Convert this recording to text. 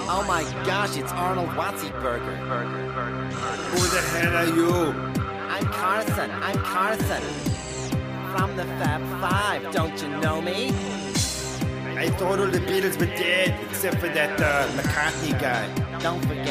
Oh my gosh, it's Arnold Watzenberger. Who the hell are you? I'm Carson. From the Fab Five, don't you know me? I thought all the Beatles were dead, except for that McCartney guy. Don't forget